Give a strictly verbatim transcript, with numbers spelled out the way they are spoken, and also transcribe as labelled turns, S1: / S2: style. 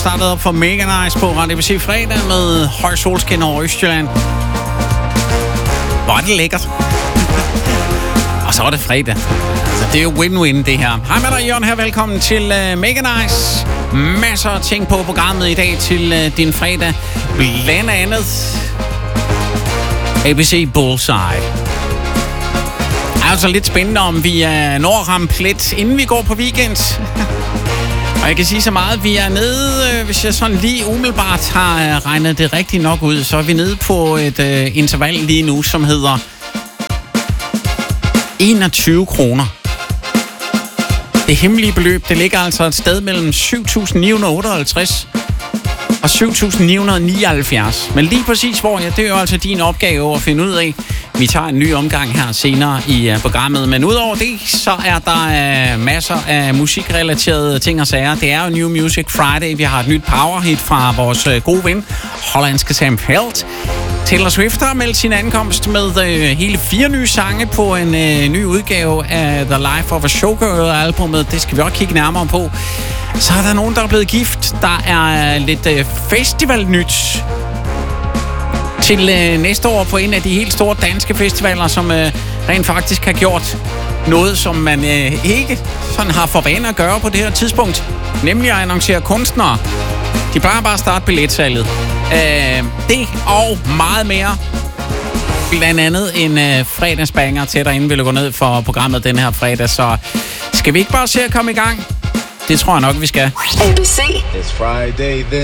S1: startede op for Mega Nice på Radio B C fredag med høj solskin over Østjylland. Hvor er det lækkert. Og så er det fredag. Så det er jo win-win, det her. Hej med dig, Jørgen her. Velkommen til uh, Mega Nice. Masser af ting på programmet i dag til uh, din fredag. Blandt andet A B C Bullseye. Det er altså lidt spændende, om vi er når at ramme plet, inden vi går på weekend. Og jeg kan sige så meget, vi er nede, hvis jeg sådan lige umiddelbart har regnet det rigtigt nok ud, så er vi nede på et uh, interval lige nu, som hedder enogtyve kroner. Det hemmelige beløb, det ligger altså et sted mellem syv tusind ni hundrede otteoghalvtreds og syv tusind ni hundrede nioghalvfjerds. Men lige præcis hvor, ja, det er jo altså din opgave at finde ud af. Vi tager en ny omgang her senere i uh, programmet. Men udover det, så er der uh, masser af musikrelaterede ting og sager. Det er jo New Music Friday. Vi har et nyt powerhit fra vores uh, gode ven, hollandske Sam Feldt. Taylor Swift har meldt sin ankomst med uh, hele fire nye sange på en uh, ny udgave af The Life of a Showgirl-albumet. Det skal vi også kigge nærmere på. Så er der nogen, der er blevet gift. Der er uh, lidt uh, festivalnyt til øh, næste år på en af de helt store danske festivaler, som øh, rent faktisk har gjort noget, som man øh, ikke sådan har for vane at gøre på det her tidspunkt. Nemlig at annoncere kunstnere. De plejer bare at starte billetsalget. Øh, det og meget mere. Blandt andet en øh, fredagsbanger til dig, inden vi går ned for programmet den her fredag. Så skal vi ikke bare se at komme i gang? Det tror jeg nok, vi skal.
S2: A B C. It's Friday then.